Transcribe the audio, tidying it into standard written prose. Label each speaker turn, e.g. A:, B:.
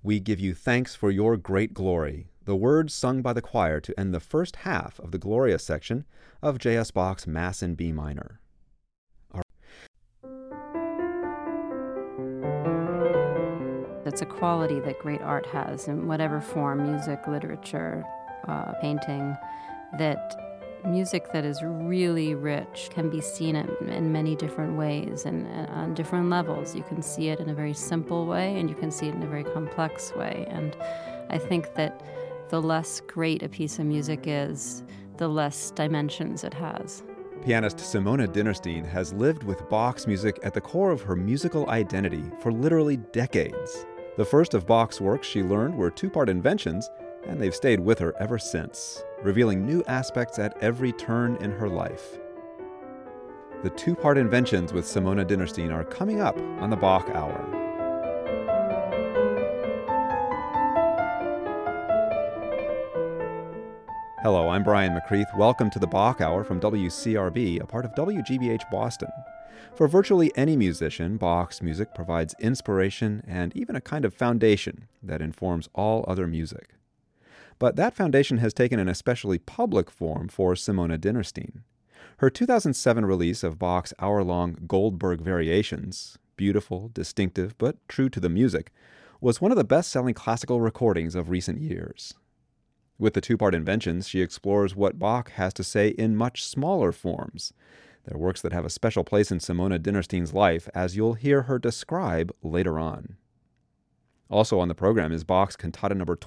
A: We give you thanks for your great glory, the words sung by the choir to end the first half of the Gloria section of J.S. Bach's Mass in B minor.
B: It's a quality that great art has in whatever form, music, literature, painting, that music that is really rich can be seen in many different ways and on different levels. You can see it in a very simple way and you can see it in a very complex way. And I think that the less great a piece of music is, the less dimensions it has.
A: Pianist Simona Dinnerstein has lived with Bach's music at the core of her musical identity for literally decades. The first of Bach's works she learned were two-part inventions, and they've stayed with her ever since, revealing new aspects at every turn in her life. The two-part inventions with Simona Dinnerstein are coming up on the Bach Hour. Hello, I'm Brian McCreath. Welcome to the Bach Hour from WCRB, a part of WGBH Boston. For virtually any musician, Bach's music provides inspiration and even a kind of foundation that informs all other music. But that foundation has taken an especially public form for Simona Dinnerstein. Her 2007 release of Bach's hour-long Goldberg Variations, beautiful, distinctive, but true to the music, was one of the best-selling classical recordings of recent years. With the two-part inventions, she explores what Bach has to say in much smaller forms. They're works that have a special place in Simona Dinnerstein's life, as you'll hear her describe later on. Also on the program is Bach's Cantata No.